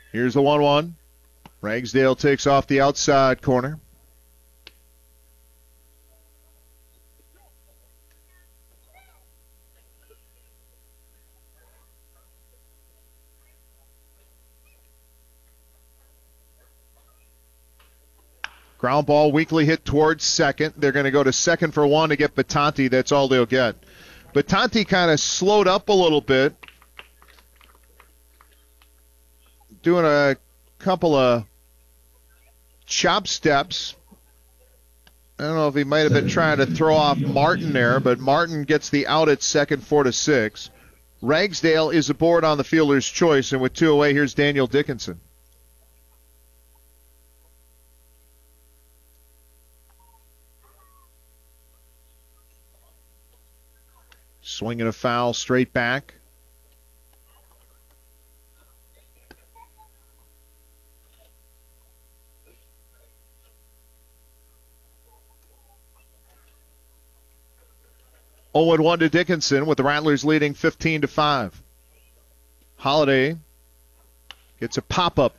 Here's the 1-1. Ragsdale takes off the outside corner. Ground ball weakly hit towards second. They're going to go to second for one to get Batanti. That's all they'll get. Batanti kind of slowed up a little bit, doing a couple of chop steps. I don't know if he might have been trying to throw off Martin there, but Martin gets the out at second, 4-6. Ragsdale is aboard on the fielder's choice, and with two away, here's Daniel Dickinson. Swinging a foul straight back. Oh, 1 to Dickinson with the Rattlers leading 15-5. Holiday gets a pop-up.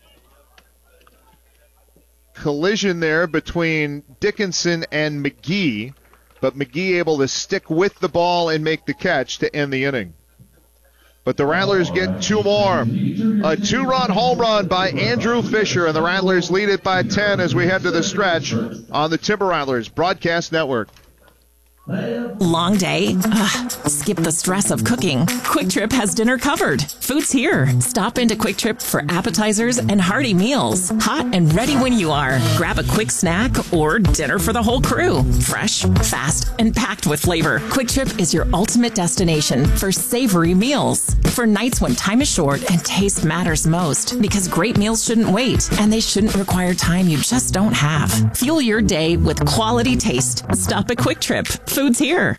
Collision there between Dickinson and McGee, but McGee able to stick with the ball and make the catch to end the inning. But the Rattlers get two more. A two-run home run by Andrew Fisher, and the Rattlers lead it by 10 as we head to the stretch on the Timber Rattlers Broadcast Network. Long day? Ugh, skip the stress of cooking. Quick Trip has dinner covered. Food's here. Stop into Quick Trip for appetizers and hearty meals. Hot and ready when you are. Grab a quick snack or dinner for the whole crew. Fresh, fast, and packed with flavor. Quick Trip is your ultimate destination for savory meals. For nights when time is short and taste matters most. Because great meals shouldn't wait, and they shouldn't require time you just don't have. Fuel your day with quality taste. Stop at Quick Trip. Food's here.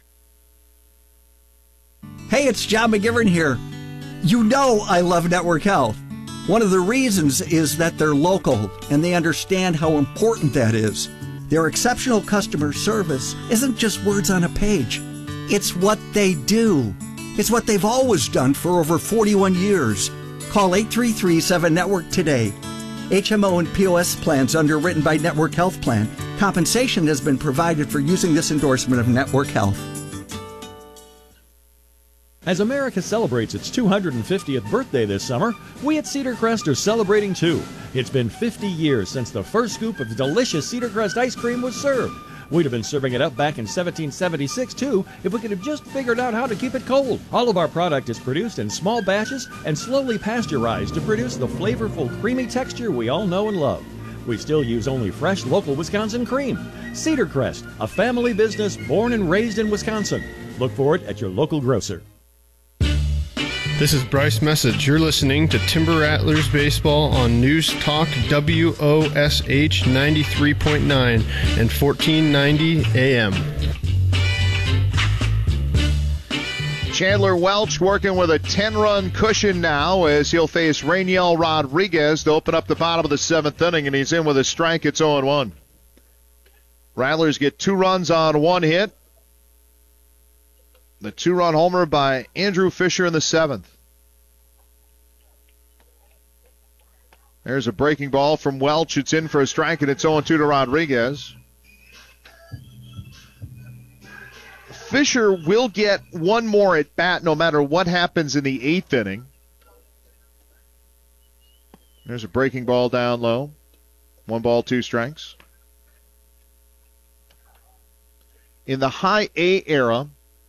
Hey, it's John McGivern here. You know I love Network Health. One of the reasons is that they're local and they understand how important that is. Their exceptional customer service isn't just words on a page. It's what they do. It's what they've always done for over 41 years. Call 833-7-NETWORK today. HMO and POS plans underwritten by Network Health Plan. Compensation has been provided for using this endorsement of Network Health. As America celebrates its 250th birthday this summer, we at Cedar Crest are celebrating too. It's been 50 years since the first scoop of delicious Cedar Crest ice cream was served. We'd have been serving it up back in 1776 too if we could have just figured out how to keep it cold. All of our product is produced in small batches and slowly pasteurized to produce the flavorful, creamy texture we all know and love. We still use only fresh, local Wisconsin cream. Cedar Crest, a family business born and raised in Wisconsin. Look for it at your local grocer. This is Bryce Message. You're listening to Timber Rattlers Baseball on News Talk WOSH 93.9 and 1490 AM. Chandler Welch working with a 10-run cushion now as he'll face Rainiel Rodriguez to open up the bottom of the seventh inning, and he's in with a strike. It's 0-1. Rattlers get 2 runs on 1 hit. The 2-run homer by Andrew Fisher in the 7th. There's a breaking ball from Welch. It's in for a strike, and it's 0-2 to Rodriguez. Fisher will get one more at bat no matter what happens in the 8th inning. There's a breaking ball down low. 1 ball, 2 strikes. In the high A era,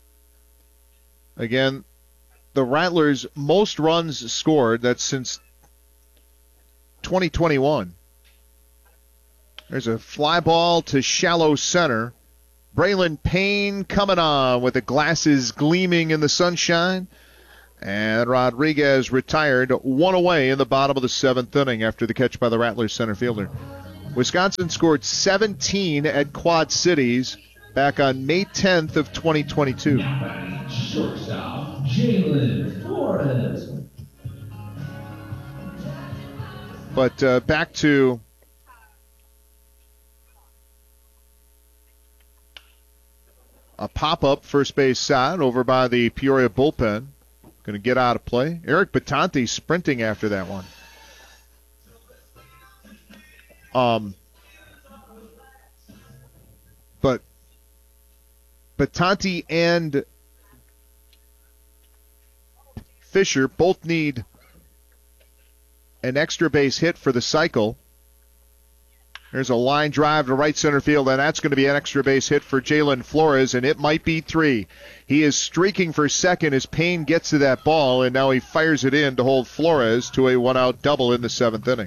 again, the Rattlers' most runs scored, that's since 2021. There's a fly ball to shallow center. Braylon Payne coming on with the glasses gleaming in the sunshine. And Rodriguez retired 1 away in the bottom of the 7th inning after the catch by the Rattlers center fielder. Wisconsin scored 17 at Quad Cities back on May 10th of 2022. Shortstop, Jalen Flores. But back to a pop-up first base side over by the Peoria bullpen. Going to get out of play. Eric Batanti sprinting after that one. But Batanti and Fisher both need an extra base hit for the cycle. There's a line drive to right center field, and that's going to be an extra base hit for Jalen Flores, and it might be 3. He is streaking for second as Payne gets to that ball, and now he fires it in to hold Flores to a one-out double in the 7th inning.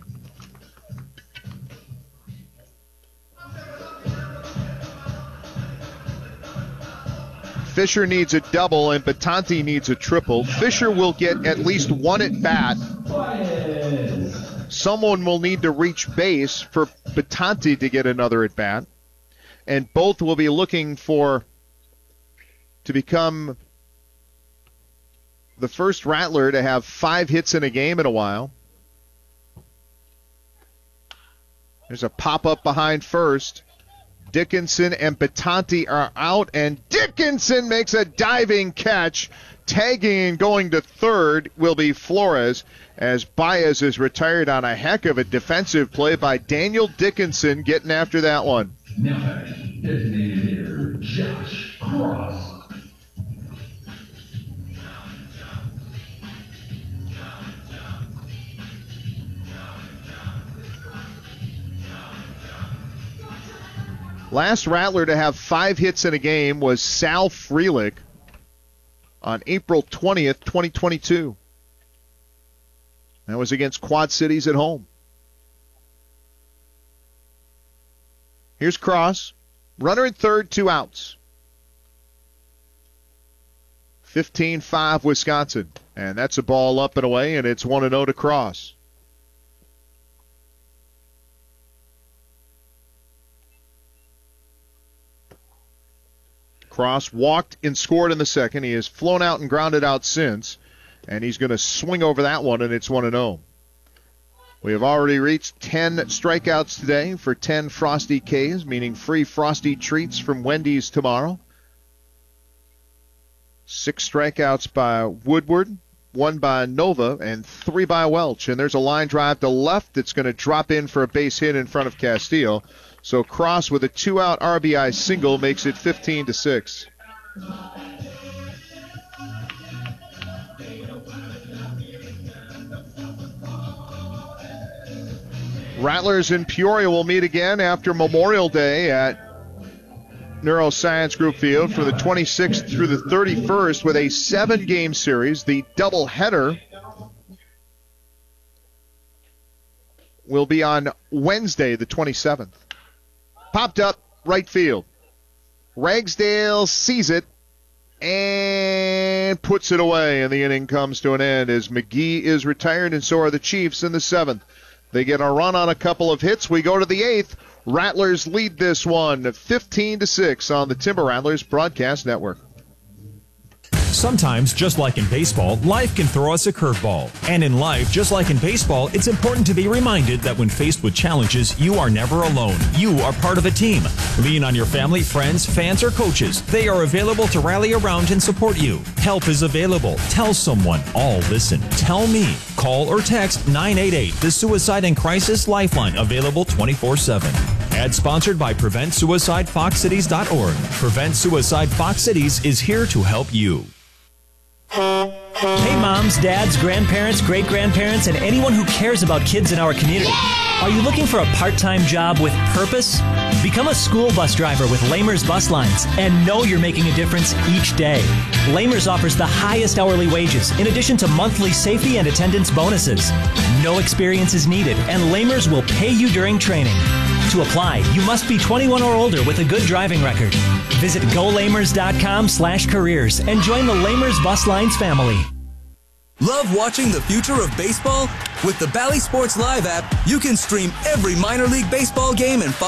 Fisher needs a double, and Batanti needs a triple. Fisher will get at least one at-bat. Someone will need to reach base for Batanti to get another at-bat. And both will be looking to become the first Rattler to have 5 hits in a game in a while. There's a pop-up behind first. Dickinson and Batanti are out, and Dickinson makes a diving catch. Tagging and going to third will be Flores, as Baez is retired on a heck of a defensive play by Daniel Dickinson getting after that one. Now, designated hitter Josh Cross. Last Rattler to have 5 hits in a game was Sal Frelick on April 20th, 2022. That was against Quad Cities at home. Here's Cross. Runner at third, 2 outs. 15-5 Wisconsin. And that's a ball up and away, and it's 1-0 to Cross. Cross walked and scored in the second. He has flown out and grounded out since, and he's going to swing over that one, and it's 1-0. We have already reached 10 strikeouts today for 10 Frosty Ks, meaning free Frosty treats from Wendy's tomorrow. 6 strikeouts by Woodward, 1 by Nova, and 3 by Welch. And there's a line drive to left that's going to drop in for a base hit in front of Castillo. So Cross with a 2-out RBI single makes it 15-6. Rattlers in Peoria will meet again after Memorial Day at Neuroscience Group Field for the 26th through the 31st with a 7-game series. The doubleheader will be on Wednesday, the 27th. Popped up right field. Ragsdale sees it and puts it away, and the inning comes to an end as McGee is retired, and so are the Chiefs in the 7th. They get a run on a couple of hits. We go to the 8th. Rattlers lead this one 15-6 on the Timber Rattlers Broadcast Network. Sometimes, just like in baseball, life can throw us a curveball. And in life, just like in baseball, it's important to be reminded that when faced with challenges, you are never alone. You are part of a team. Lean on your family, friends, fans, or coaches. They are available to rally around and support you. Help is available. Tell someone. All listen. Tell me. Call or text 988, the Suicide and Crisis Lifeline, available 24/7. Ad sponsored by PreventSuicideFoxCities.org. Prevent Suicide Fox Cities is here to help you. Hey moms, dads, grandparents, great-grandparents, and anyone who cares about kids in our community. Are you looking for a part-time job with purpose? Become a school bus driver with Lamers Bus Lines and know you're making a difference each day. Lamers offers the highest hourly wages in addition to monthly safety and attendance bonuses. No experience is needed, and Lamers will pay you during training. To apply, you must be 21 or older with a good driving record. Visit golamers.com/careers and join the Lamers Bus Lines family. Love watching the future of baseball? With the Bally Sports Live app, you can stream every minor league baseball game and